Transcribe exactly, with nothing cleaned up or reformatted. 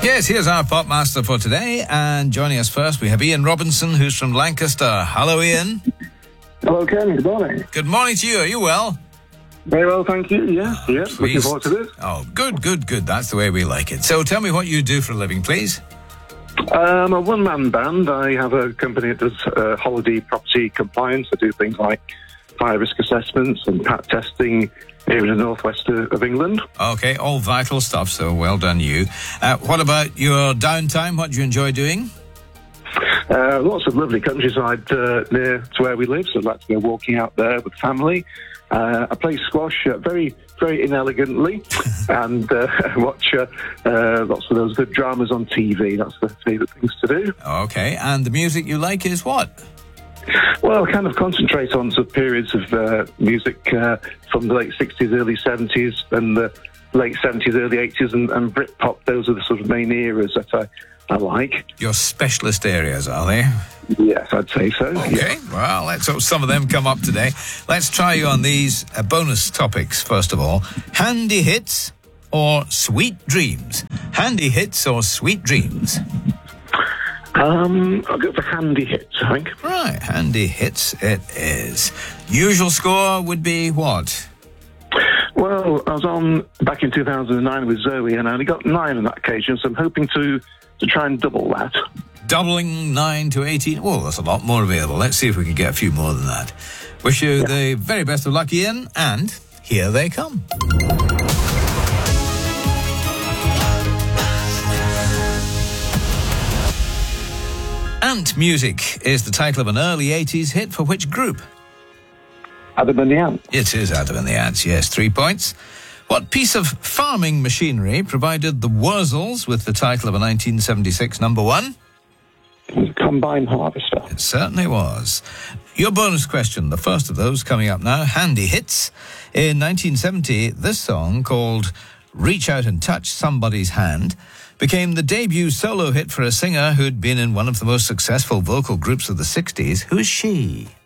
Yes, here's our pop master for today, and joining us first we have Ian Robinson, who's from Lancaster. Hello, Ian. Hello, Ken. Good morning. Good morning to you. Are you well? Very well, thank you. Yeah, Oh, yeah. Looking pleased. forward to this. Oh, good, good, good. That's the way we like it. So tell me what you do for a living, please. Um, a one-man band. I have a company that does uh, holiday property compliance. I do things like fire risk assessments and pat testing here in the northwest of, of England. Okay, all vital stuff, so well done you. Uh, what about your downtime? What do you enjoy doing? Uh, lots of lovely countryside uh, near to where we live, so I'd like to go walking out there with family. Uh, I play squash uh, very, very inelegantly and uh, watch uh, uh, lots of those good dramas on T V. That's the favourite things to do. Okay, and the music you like is what? Well, I kind of concentrate on some periods of uh, music uh, from the late sixties, early seventies, and the late seventies, early eighties, and, and Britpop. Those are the sort of main eras that I, I like. Your specialist areas, are they? Yes, I'd say so. Okay, Yeah. well, let's hope some of them come up today. Let's try you on these uh, bonus topics, first of all. Handy hits or sweet dreams? Handy hits or sweet dreams? Um, I'll go for handy hits, I think. Right, handy hits it is. Usual score would be what? Well, I was on back in two thousand nine with Zoe, and I only got nine on that occasion, so I'm hoping to, to try and double that. Doubling nine to eighteen. Well, that's a lot more available. Let's see if we can get a few more than that. Wish you Yeah. the very best of luck, Ian, and here they come. Ant Music is the title of an early eighties hit for which group? Adam and the Ant. It is Adam and the Ants, yes, three points. What piece of farming machinery provided the Wurzels with the title of a nineteen seventy-six number one? Combine harvester. It certainly was. Your bonus question, the first of those coming up now, handy hits. In nineteen seventy, this song, called Reach Out and Touch Somebody's Hand, became the debut solo hit for a singer who'd been in one of the most successful vocal groups of the sixties. Who's she?